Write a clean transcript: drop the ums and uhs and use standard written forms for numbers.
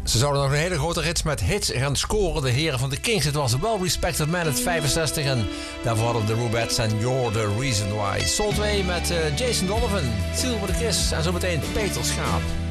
Ze zouden nog een hele grote rits met hits gaan scoren. De heren van de Kings. Het was Well Respected Man uit 65. En daarvoor hadden de Rubettes en You're the Reason Why. Soul 2 met Jason Donovan, Seal with a Kiss. En zometeen Peter Schaap.